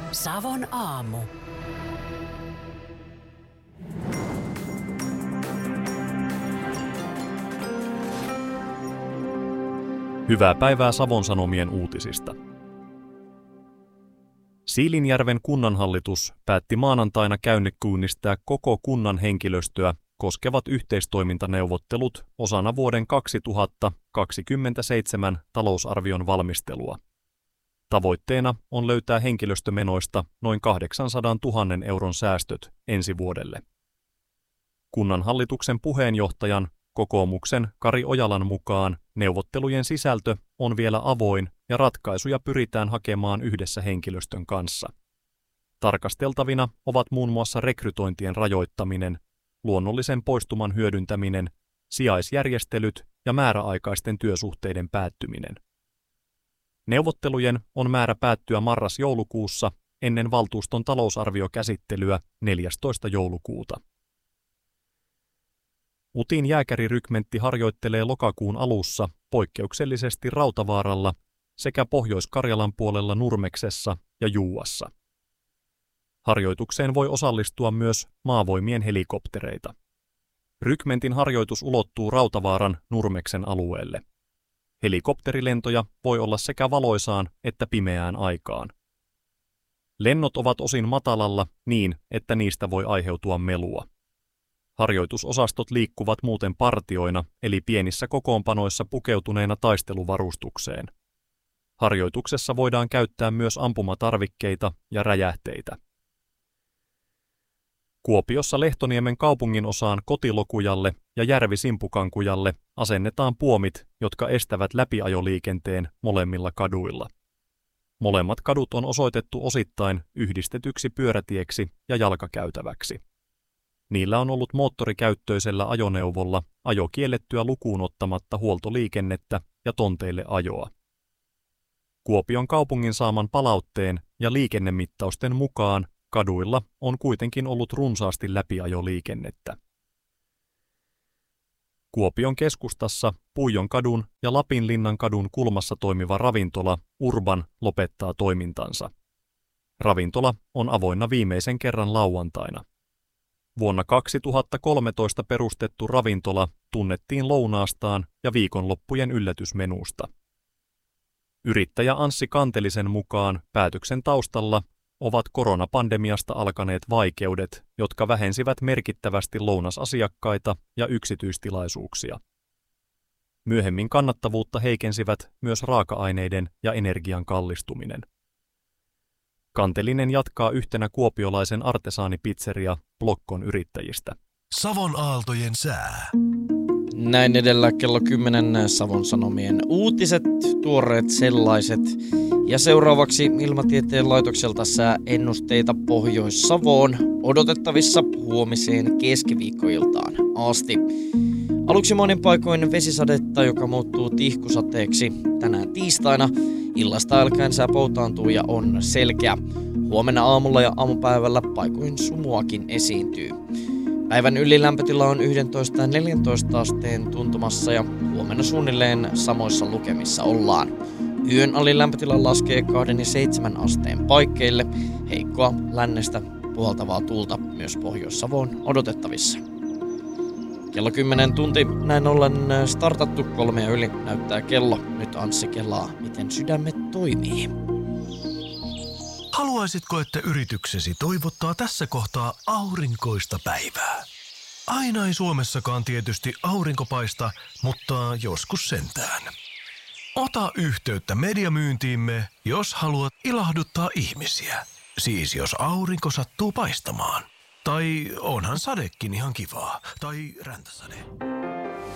Savon aamu. Hyvää päivää Savon Sanomien uutisista. Siilinjärven kunnanhallitus päätti maanantaina käynnistää koko kunnan henkilöstöä koskevat yhteistoimintaneuvottelut osana vuoden 2027 talousarvion valmistelua. Tavoitteena on löytää henkilöstömenoista noin 800 000 euron säästöt ensi vuodelle. Kunnanhallituksen puheenjohtajan kokoomuksen Kari Ojalan mukaan neuvottelujen sisältö on vielä avoin ja ratkaisuja pyritään hakemaan yhdessä henkilöstön kanssa. Tarkasteltavina ovat muun muassa rekrytointien rajoittaminen, luonnollisen poistuman hyödyntäminen, sijaisjärjestelyt ja määräaikaisten työsuhteiden päättyminen. Neuvottelujen on määrä päättyä marras-joulukuussa ennen valtuuston talousarviokäsittelyä 14. joulukuuta. UTin jääkärirykmentti harjoittelee lokakuun alussa poikkeuksellisesti Rautavaaralla sekä Pohjois-Karjalan puolella Nurmeksessa ja Juuassa. Harjoitukseen voi osallistua myös maavoimien helikoptereita. Rykmentin harjoitus ulottuu Rautavaaran Nurmeksen alueelle. Helikopterilentoja voi olla sekä valoisaan että pimeään aikaan. Lennot ovat osin matalalla niin, että niistä voi aiheutua melua. Harjoitusosastot liikkuvat muuten partioina eli pienissä kokoonpanoissa pukeutuneena taisteluvarustukseen. Harjoituksessa voidaan käyttää myös ampumatarvikkeita ja räjähteitä. Kuopiossa Lehtoniemen kaupunginosaan Kotilokujalle ja Järvi-Simpukankujalle asennetaan puomit, jotka estävät läpiajoliikenteen molemmilla kaduilla. Molemmat kadut on osoitettu osittain yhdistetyksi pyörätieksi ja jalkakäytäväksi. Niillä on ollut moottorikäyttöisellä ajoneuvolla ajo kiellettyä lukuun ottamatta huoltoliikennettä ja tonteille ajoa. Kuopion kaupungin saaman palautteen ja liikennemittausten mukaan kaduilla on kuitenkin ollut runsaasti läpiajoliikennettä. Kuopion keskustassa Puijonkadun ja Lapinlinnankadun kulmassa toimiva ravintola Urban lopettaa toimintansa. Ravintola on avoinna viimeisen kerran lauantaina. Vuonna 2013 perustettu ravintola tunnettiin lounaastaan ja viikonloppujen yllätysmenusta. Yrittäjä Anssi Kantelisen mukaan päätöksen taustalla ovat koronapandemiasta alkaneet vaikeudet, jotka vähensivät merkittävästi lounasasiakkaita ja yksityistilaisuuksia. Myöhemmin kannattavuutta heikensivät myös raaka-aineiden ja energian kallistuminen. Kantelinen jatkaa yhtenä kuopiolaisen artesaanipizzeria Blokkon yrittäjistä. Savon aaltojen sää. Näin edellä kello 10 Savon Sanomien uutiset, tuoreet sellaiset. Ja seuraavaksi Ilmatieteen laitokselta sääennusteita Pohjois-Savoon odotettavissa huomiseen keskiviikkoiltaan asti. Aluksi monin paikoin vesisadetta, joka muuttuu tihkusateeksi tänään tiistaina. Illasta alkaen sää poutaantuu ja on selkeä. Huomenna aamulla ja aamupäivällä paikoin sumuakin esiintyy. Päivän ylilämpötila on 11 ja 14 asteen tuntumassa ja huomenna suunnilleen samoissa lukemissa ollaan. Yön alilämpötila laskee 2 ja 7 asteen paikkeille. Heikkoa lännestä puhaltavaa tuulta myös Pohjois-Savoon odotettavissa. Kello 10 tunti, näin ollen startattu 3 ja yli näyttää kello. Nyt Anssi kelaa, miten sydämet toimii. Haluaisitko, että yrityksesi toivottaa tässä kohtaa aurinkoista päivää? Aina ei Suomessakaan tietysti aurinko paista, mutta joskus sentään. Ota yhteyttä mediamyyntiimme, jos haluat ilahduttaa ihmisiä. Siis jos aurinko sattuu paistamaan. Tai onhan sadekin ihan kivaa. Tai räntäsade.